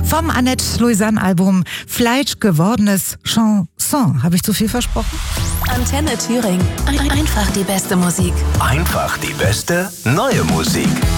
Vom Annette Louisanne-Album Fleisch gewordenes Chanson. Habe ich zu viel versprochen? Antenne Thüringen. Einfach die beste Musik. Einfach die beste neue Musik.